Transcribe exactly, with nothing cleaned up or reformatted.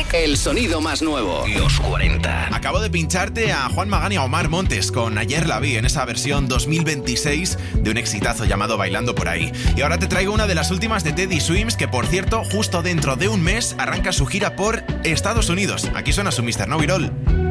Music, el sonido más nuevo. Los cuarenta. Acabo de pincharte a Juan Magán y a Omar Montes con Ayer la vi en esa versión dos mil veintiséis de un exitazo llamado Bailando por ahí. Y ahora te traigo una de las últimas de Teddy Swims, que por cierto, justo dentro de un mes arranca su gira por Estados Unidos. Aquí suena su mister No It All.